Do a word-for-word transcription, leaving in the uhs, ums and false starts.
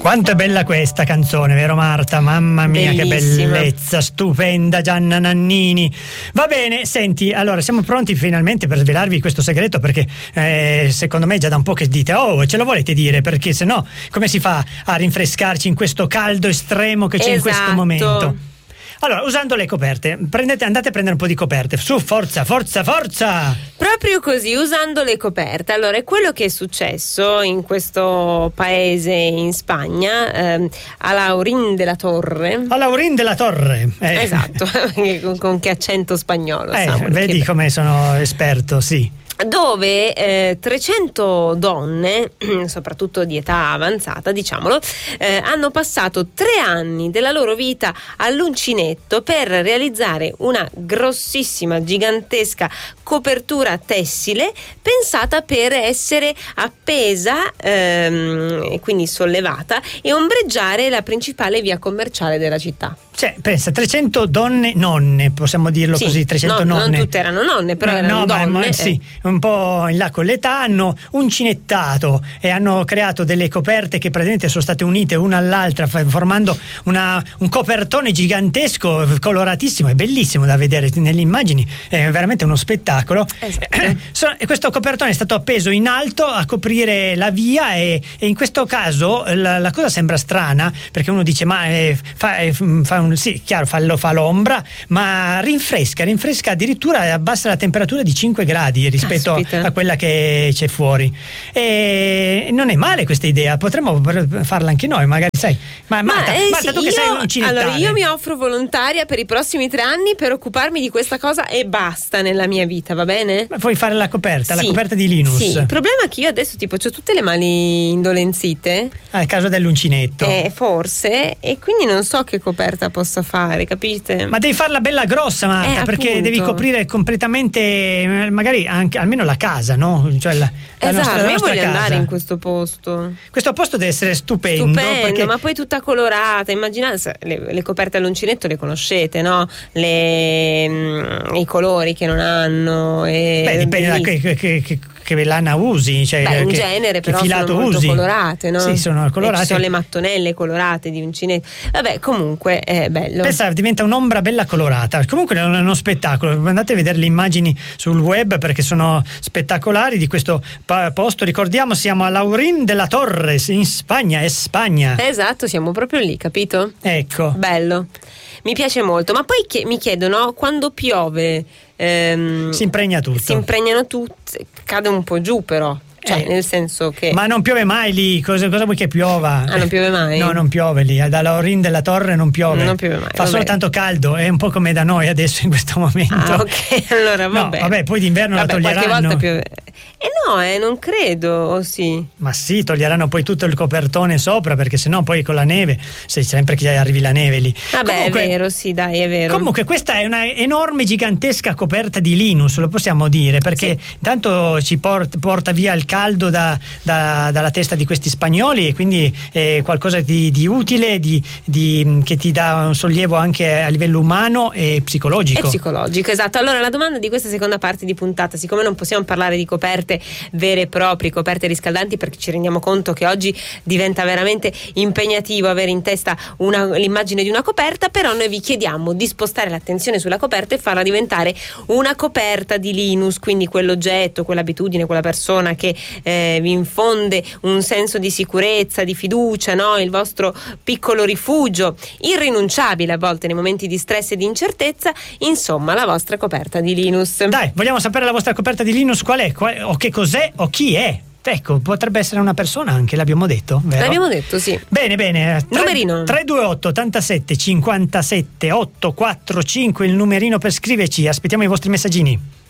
Quanto è bella questa canzone, vero Marta? Mamma mia, bellissima. Che bellezza, stupenda, Gianna Nannini. Va bene, senti, allora siamo pronti finalmente per svelarvi questo segreto, perché eh, secondo me già da un po' che dite, oh, ce lo volete dire, perché se no come si fa a rinfrescarci in questo caldo estremo che c'è esatto. in questo momento? Allora, usando le coperte, prendete, andate a prendere un po' di coperte, su, forza, forza, forza! Proprio così, usando le coperte. Allora, è quello che è successo in questo paese in Spagna, ehm, a Laurín de la Torre. A Laurín de la Torre. Eh. Esatto, con, con che accento spagnolo. Eh, Samuel, vedi che... come sono esperto, sì. Dove eh, trecento donne, soprattutto di età avanzata, diciamolo, eh, hanno passato tre anni della loro vita all'uncinetto per realizzare una grossissima, gigantesca copertura tessile pensata per essere appesa ehm, e quindi sollevata e ombreggiare la principale via commerciale della città. Cioè, pensa, trecento donne nonne, possiamo dirlo sì, così, trecento no, nonne. Non tutte erano nonne, però erano no, donne. Ma, sì, un po' in là con l'età hanno uncinettato e hanno creato delle coperte che praticamente sono state unite una all'altra, formando una, un copertone gigantesco, coloratissimo e bellissimo da vedere nelle immagini, è veramente uno spettacolo. Esatto. E questo copertone è stato appeso in alto a coprire la via e, e in questo caso la, la cosa sembra strana, perché uno dice ma eh, fa, eh, fa un sì, chiaro, fa, lo fa l'ombra, ma rinfresca, rinfresca addirittura, abbassa la temperatura di cinque gradi rispetto Aspetta. a quella che c'è fuori. E non è male questa idea, potremmo farla anche noi, magari, sai. Ma, ma Marta, eh, Marta sì, tu che io, sei uncinettale. Allora, io mi offro volontaria per i prossimi tre anni per occuparmi di questa cosa e basta nella mia vita, va bene? Ma puoi fare la coperta, sì, la coperta di Linus. Sì, il problema è che io adesso tipo ho tutte le mani indolenzite. Ah, a causa dell'uncinetto. Eh, forse, e quindi non so che coperta possa fare, capite? Ma devi farla bella grossa, Marta, eh, perché appunto. devi coprire completamente magari anche almeno la casa, no? Cioè la, la esatto, nostra, la io nostra voglio casa. andare in questo posto. Questo posto deve essere stupendo. Stupendo, perché... ma poi tutta colorata. Immaginate, le, le coperte all'uncinetto le conoscete, no? Le, mh, i colori che non hanno. E Beh, dipende da che, che, che, che lana usi. Cioè, Beh, in che, genere, che però filato sono molto usi. colorate, no? Sì, sono colorate. E ci sono le mattonelle colorate di uncinetto. Vabbè, comunque è bello. Pensa, diventa un'ombra bella colorata. Comunque è uno spettacolo. Andate a vedere le immagini sul web perché sono spettacolari di questo posto. Ricordiamo, siamo a Laurín de la Torre, in Spagna, è Spagna. Esatto, siamo proprio lì, capito? Ecco. Bello. Mi piace molto, ma poi che, mi chiedono quando piove ehm, si impregna tutto. Si impregnano tutte, cade un po' giù però. Cioè, eh, nel senso che. Ma non piove mai lì, cosa, cosa vuoi che piova? Ah, non piove mai? No, non piove lì, da Laurín della Torre non piove. Non piove mai. Fa soltanto caldo, è un po' come da noi adesso in questo momento. Ah, ok, allora vabbè. No, vabbè, poi d'inverno vabbè, la toglieranno. Qualche volta piove. Eh no, eh, non credo, o sì? Ma sì, toglieranno poi tutto il copertone sopra, perché sennò poi con la neve, sei sempre che arrivi la neve lì. Vabbè, comunque, è vero, sì, dai, è vero. Comunque questa è una enorme, gigantesca coperta di Linus, lo possiamo dire, perché sì. Intanto ci porta, porta via il caldo da, da, dalla testa di questi spagnoli e quindi è qualcosa di, di utile, di, di, che ti dà un sollievo anche a livello umano e psicologico. E psicologico, esatto. Allora la domanda di questa seconda parte di puntata, siccome non possiamo parlare di coperte vere e proprie, coperte riscaldanti, perché ci rendiamo conto che oggi diventa veramente impegnativo avere in testa una, l'immagine di una coperta, però noi vi chiediamo di spostare l'attenzione sulla coperta e farla diventare una coperta di Linus, quindi quell'oggetto, quell'abitudine, quella persona che eh, vi infonde un senso di sicurezza, di fiducia, no? Il vostro piccolo rifugio, irrinunciabile a volte nei momenti di stress e di incertezza, insomma la vostra coperta di Linus. Dai, vogliamo sapere la vostra coperta di Linus qual è, qual, o che cos'è o chi è? Ecco, potrebbe essere una persona anche, l'abbiamo detto, vero? L'abbiamo detto, sì. Bene, bene. Numerino. tre due otto ottantasette cinquantasette ottocentoquarantacinque il numerino per scriverci, aspettiamo i vostri messaggini.